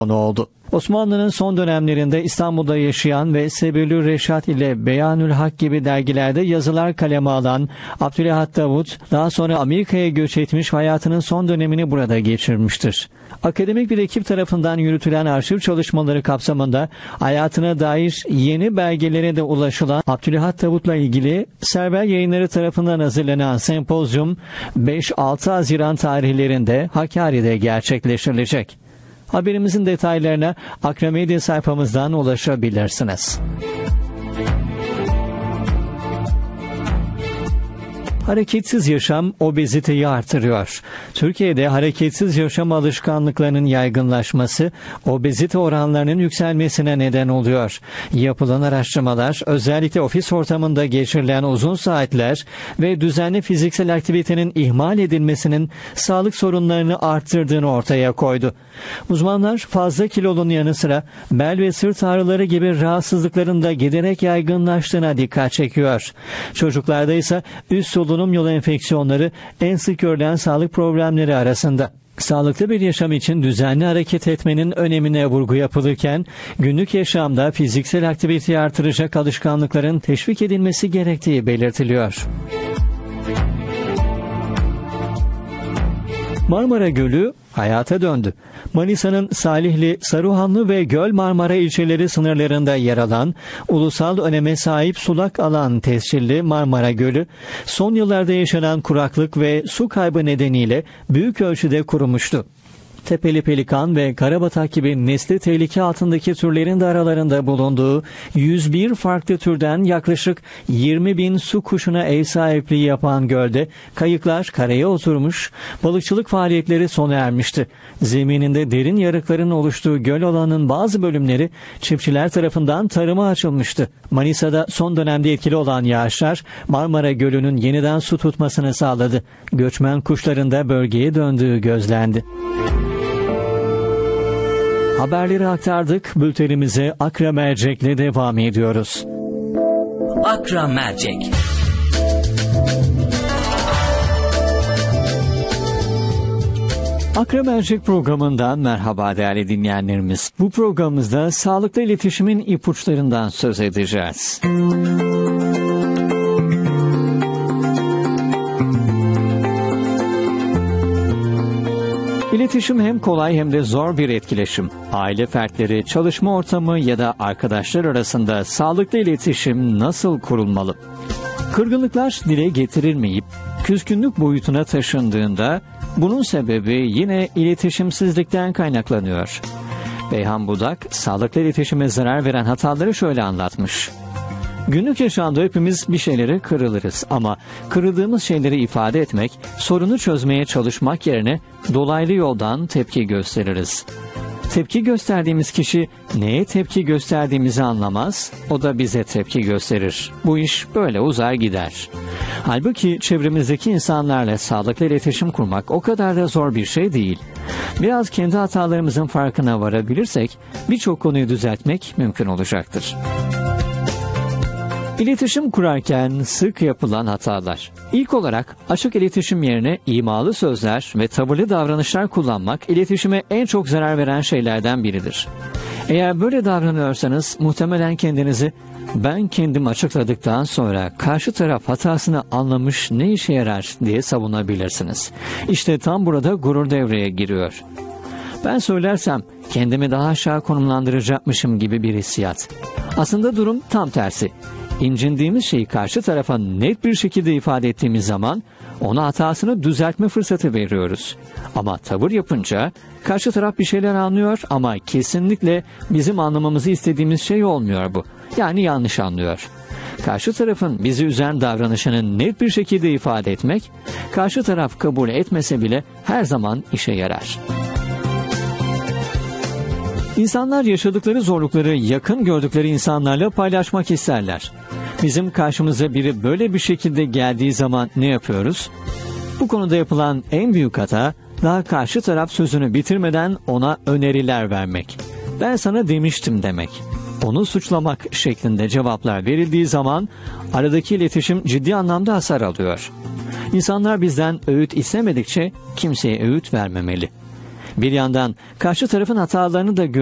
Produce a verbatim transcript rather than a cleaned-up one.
oldu. Osmanlı'nın son dönemlerinde İstanbul'da yaşayan ve Sebilü Reşat ile Beyanül Hak gibi dergilerde yazılar kaleme alan Abdülahad Davut, daha sonra Amerika'ya göç etmiş, hayatının son dönemini burada geçirmiştir. Akademik bir ekip tarafından yürütülen arşiv çalışmaları kapsamında hayatına dair yeni belgelere de ulaşılan Abdülahad Davut'la ilgili Server Yayınları tarafından hazırlanan sempozyum beş altı Haziran tarihlerinde Hakkari'de gerçekleştirilecek. Haberimizin detaylarına Akramedya sayfamızdan ulaşabilirsiniz. Hareketsiz yaşam obeziteyi artırıyor. Türkiye'de hareketsiz yaşam alışkanlıklarının yaygınlaşması obezite oranlarının yükselmesine neden oluyor. Yapılan araştırmalar özellikle ofis ortamında geçirilen uzun saatler ve düzenli fiziksel aktivitenin ihmal edilmesinin sağlık sorunlarını arttırdığını ortaya koydu. Uzmanlar fazla kilolunun yanı sıra bel ve sırt ağrıları gibi rahatsızlıkların da giderek yaygınlaştığına dikkat çekiyor. Çocuklarda ise üst solunum yolu enfeksiyonları en sık görülen sağlık problemleri arasında. Sağlıklı bir yaşam için düzenli hareket etmenin önemine vurgu yapılırken, günlük yaşamda fiziksel aktiviteyi artıracak alışkanlıkların teşvik edilmesi gerektiği belirtiliyor. Marmara Gölü hayata döndü. Manisa'nın Salihli, Saruhanlı ve Göl Marmara ilçeleri sınırlarında yer alan, ulusal öneme sahip sulak alan tescilli Marmara Gölü, son yıllarda yaşanan kuraklık ve su kaybı nedeniyle büyük ölçüde kurumuştu. Tepeli pelikan ve karabatak gibi nesli tehlike altındaki türlerin de aralarında bulunduğu yüz bir farklı türden yaklaşık yirmi bin su kuşuna ev sahipliği yapan gölde kayıklar karaya oturmuş, balıkçılık faaliyetleri sona ermişti. Zemininde derin yarıkların oluştuğu göl alanının bazı bölümleri çiftçiler tarafından tarıma açılmıştı. Manisa'da son dönemde etkili olan yağışlar Marmara Gölü'nün yeniden su tutmasını sağladı. Göçmen kuşların da bölgeye döndüğü gözlendi. Haberleri aktardık. Bültenimize Akra Mercek'le devam ediyoruz. Akra Mercek. Akra Mercek programından merhaba değerli dinleyenlerimiz. Bu programımızda sağlıklı iletişimin ipuçlarından söz edeceğiz. İletişim hem kolay hem de zor bir etkileşim. Aile fertleri, çalışma ortamı ya da arkadaşlar arasında sağlıklı iletişim nasıl kurulmalı? Kırgınlıklar dile getirilmeyip küskünlük boyutuna taşındığında bunun sebebi yine iletişimsizlikten kaynaklanıyor. Beyhan Budak, sağlıklı iletişime zarar veren hataları şöyle anlatmış. Günlük yaşamda hepimiz bir şeylere kırılırız ama kırıldığımız şeyleri ifade etmek, sorunu çözmeye çalışmak yerine dolaylı yoldan tepki gösteririz. Tepki gösterdiğimiz kişi neye tepki gösterdiğimizi anlamaz, o da bize tepki gösterir. Bu iş böyle uzar gider. Halbuki çevremizdeki insanlarla sağlıklı iletişim kurmak o kadar da zor bir şey değil. Biraz kendi hatalarımızın farkına varabilirsek birçok konuyu düzeltmek mümkün olacaktır. İletişim kurarken sık yapılan hatalar. İlk olarak açık iletişim yerine imalı sözler ve tavırlı davranışlar kullanmak iletişime en çok zarar veren şeylerden biridir. Eğer böyle davranıyorsanız muhtemelen kendinizi ben kendim açıkladıktan sonra karşı taraf hatasını anlamış ne işe yarar diye savunabilirsiniz. İşte tam burada gurur devreye giriyor. Ben söylersem kendimi daha aşağı konumlandıracakmışım gibi bir hissiyat. Aslında durum tam tersi. İncindiğimiz şeyi karşı tarafa net bir şekilde ifade ettiğimiz zaman ona hatasını düzeltme fırsatı veriyoruz. Ama tavır yapınca karşı taraf bir şeyler anlıyor ama kesinlikle bizim anlamamızı istediğimiz şey olmuyor bu. Yani yanlış anlıyor. Karşı tarafın bizi üzen davranışını net bir şekilde ifade etmek, karşı taraf kabul etmese bile her zaman işe yarar. İnsanlar yaşadıkları zorlukları yakın gördükleri insanlarla paylaşmak isterler. Bizim karşımıza biri böyle bir şekilde geldiği zaman ne yapıyoruz? Bu konuda yapılan en büyük hata, daha karşı taraf sözünü bitirmeden ona öneriler vermek. Ben sana demiştim demek. Onu suçlamak şeklinde cevaplar verildiği zaman aradaki iletişim ciddi anlamda hasar alıyor. İnsanlar bizden öğüt istemedikçe kimseye öğüt vermemeli. Bir yandan karşı tarafın hatalarını da